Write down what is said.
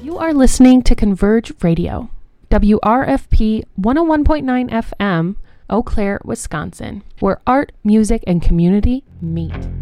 You are listening to Converge Radio, WRFP 101.9 FM, Eau Claire, Wisconsin, where art, music, and community meet.